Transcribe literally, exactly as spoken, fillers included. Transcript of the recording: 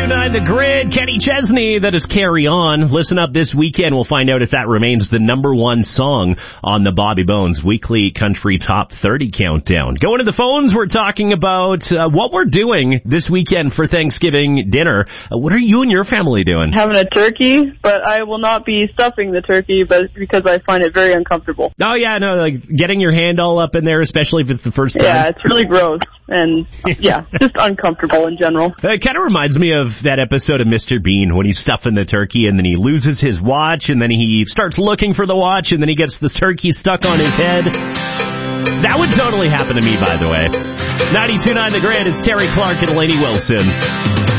nine The Grid, Kenny Chesney, that is Carry On. Listen up this weekend. We'll find out if that remains the number one song on the Bobby Bones Weekly Country Top thirty Countdown. Going to the phones, we're talking about uh, what we're doing this weekend for Thanksgiving dinner. Uh, what are you and your family doing? Having a turkey, but I will not be stuffing the turkey, but because I find it very uncomfortable. Oh, yeah, no, like getting your hand all up in there, especially if it's the first time. Yeah, it's really gross. And, yeah, just uncomfortable in general. It kind of reminds me of that episode of Mister Bean when he's stuffing the turkey and then he loses his watch and then he starts looking for the watch and then he gets the turkey stuck on his head. That would totally happen to me, by the way. ninety-two point nine The Grid, it's Terry Clark and Lainey Wilson.